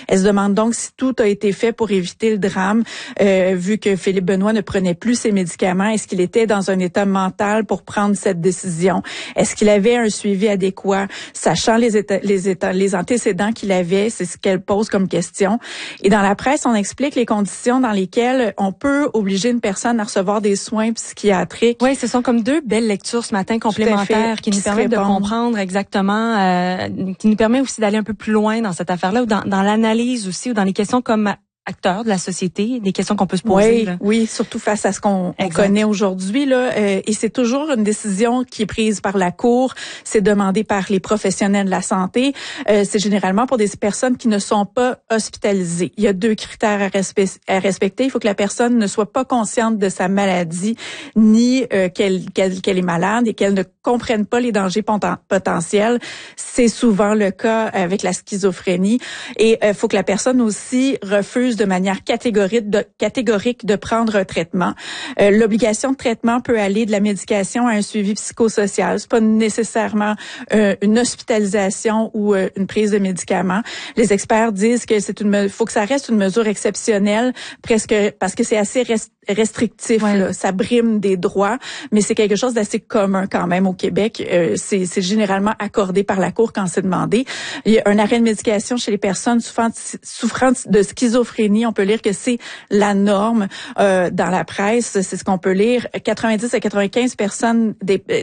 Elle se demande donc si tout a été fait pour éviter le drame, vu que Philippe Benoît ne prenait plus ses médicaments. Est-ce qu'il était dans un état mental pour prendre cette décision? Est-ce qu'il avait un suivi adéquat, sachant les antécédents qu'il avait? C'est ce qu'elle pose comme question. Et dans la presse, on explique les conditions dans lesquelles on peut obliger une personne à recevoir des soins psychiatriques. Oui, ce sont comme deux belles lectures ce matin complémentaires qui nous permettent de comprendre exactement, qui nous permet aussi d'aller un peu plus loin dans cette affaire-là, ou dans l'analyse aussi, ou dans les questions comme acteurs de la société, des questions qu'on peut se poser. Oui, surtout face à ce qu'on connaît aujourd'hui là. Et c'est toujours une décision qui est prise par la Cour. C'est demandé par les professionnels de la santé. C'est généralement pour des personnes qui ne sont pas hospitalisées. Il y a 2 critères à respecter. Il faut que la personne ne soit pas consciente de sa maladie, ni qu'elle est malade et qu'elle ne comprenne pas les dangers potentiels. C'est souvent le cas avec la schizophrénie. Et il faut que la personne aussi refuse de manière catégorique de prendre un traitement. L'obligation de traitement peut aller de la médication à un suivi psychosocial. C'est pas nécessairement une hospitalisation ou une prise de médicaments. Les experts disent que faut que ça reste une mesure exceptionnelle, presque parce que c'est assez restrictif. Là. Ça brime des droits, mais c'est quelque chose d'assez commun quand même au Québec. C'est généralement accordé par la Cour quand c'est demandé. Il y a un arrêt de médication chez les personnes souffrant de schizophrénie. On peut lire que c'est la norme dans la presse. C'est ce qu'on peut lire. 90 à 95%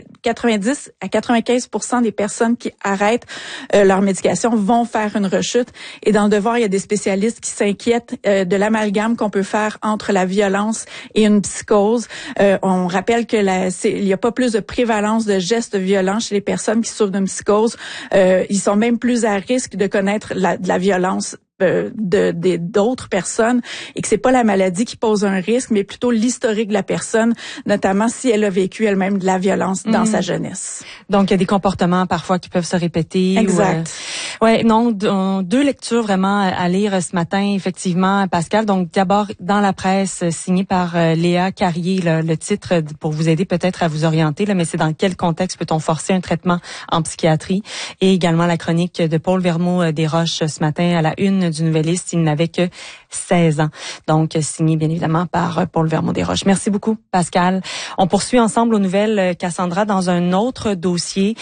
des personnes qui arrêtent leur médication vont faire une rechute. Et dans le Devoir, il y a des spécialistes qui s'inquiètent de l'amalgame qu'on peut faire entre la violence et une psychose. On rappelle que il y a pas plus de prévalence de gestes violents chez les personnes qui souffrent d'une psychose. Ils sont même plus à risque de connaître de la violence d'autres personnes, et que c'est pas la maladie qui pose un risque, mais plutôt l'historique de la personne, notamment si elle a vécu elle-même de la violence dans sa jeunesse. Donc, il y a des comportements parfois qui peuvent se répéter. Exact. Deux lectures vraiment à lire ce matin, effectivement, Pascal. Donc, d'abord, dans la presse, signée par Léa Carrier, le titre, pour vous aider peut-être à vous orienter, là, mais c'est dans quel contexte peut-on forcer un traitement en psychiatrie? Et également la chronique de Paul Vermeau-Desroches ce matin à la une du Nouvelliste. Il n'avait que 16 ans. Donc, signé bien évidemment par Paul Vermeau-Desroches. Merci beaucoup, Pascal. On poursuit ensemble aux nouvelles, Cassandra, dans un autre dossier.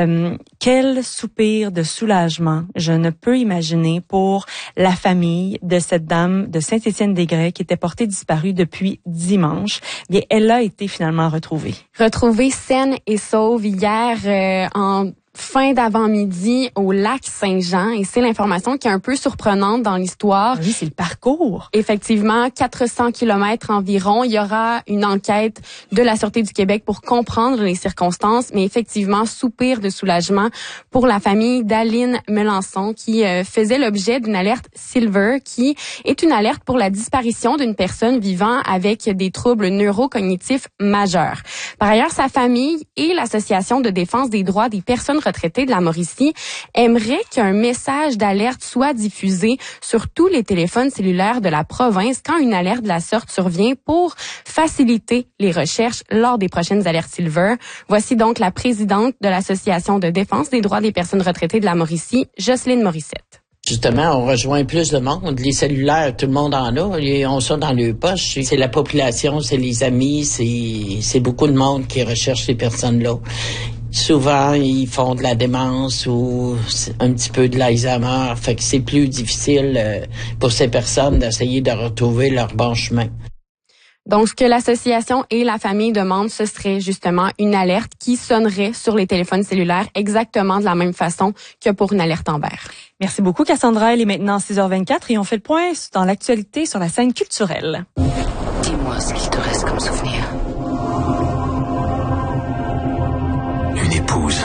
Quel soupir de soulagement je ne peux imaginer pour la famille de cette dame de Saint-Étienne-des-Grès qui était portée disparue depuis dimanche. Bien, elle a été finalement retrouvée. Retrouvée saine et sauve hier en fin d'avant-midi au lac Saint-Jean, et c'est l'information qui est un peu surprenante dans l'histoire. Oui, c'est le parcours. Effectivement, 400 kilomètres environ. Il y aura une enquête de la Sûreté du Québec pour comprendre les circonstances, mais effectivement, soupir de soulagement pour la famille d'Aline Melançon qui faisait l'objet d'une alerte Silver, qui est une alerte pour la disparition d'une personne vivant avec des troubles neurocognitifs majeurs. Par ailleurs, sa famille et l'Association de défense des droits des personnes retraités de la Mauricie aimerait qu'un message d'alerte soit diffusé sur tous les téléphones cellulaires de la province quand une alerte de la sorte survient pour faciliter les recherches lors des prochaines alertes Silver. Voici donc la présidente de l'Association de défense des droits des personnes retraitées de la Mauricie, Jocelyne Morissette. Justement, on rejoint plus de monde. Les cellulaires, tout le monde en a. Ils ont ça dans leur poche. C'est la population, c'est les amis, c'est beaucoup de monde qui recherche ces personnes-là. Souvent, ils font de la démence ou un petit peu de l'Alzheimer. Fait que c'est plus difficile pour ces personnes d'essayer de retrouver leur bon chemin. Donc, ce que l'association et la famille demandent, ce serait justement une alerte qui sonnerait sur les téléphones cellulaires exactement de la même façon que pour une alerte Amber. Merci beaucoup, Cassandra. Il est maintenant 6h24 et on fait le point dans l'actualité sur la scène culturelle. Dis-moi ce qu'il te reste comme souvenir. Une épouse.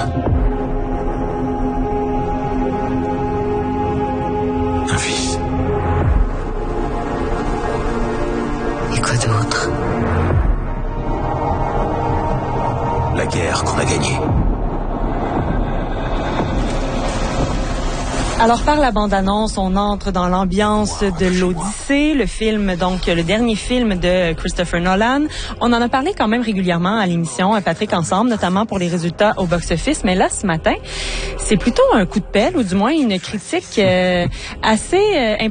Un fils. Et quoi d'autre? La guerre qu'on a gagnée. Alors, par la bande-annonce, on entre dans l'ambiance de l'Odyssée, le film, donc le dernier film de Christopher Nolan. On en a parlé quand même régulièrement à l'émission, Patrick, ensemble, notamment pour les résultats au box-office. Mais là, ce matin, c'est plutôt un coup de pelle, ou du moins une critique assez